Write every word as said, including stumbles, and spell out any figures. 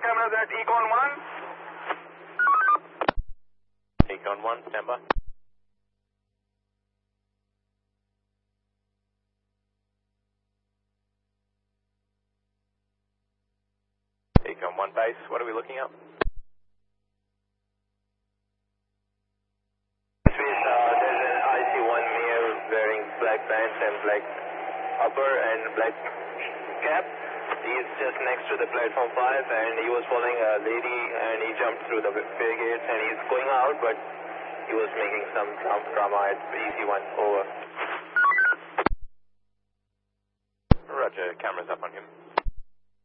cameras at Econ one. Econ one, stand by. Econ one base, what are we looking at? Uh, there's an I C one male wearing black pants and black upper and black cap. He's just next to the platform five and he was following a lady and he jumped through the fare gates and he's going out, but he was making some drama at E C one. Over. Roger, cameras up on him.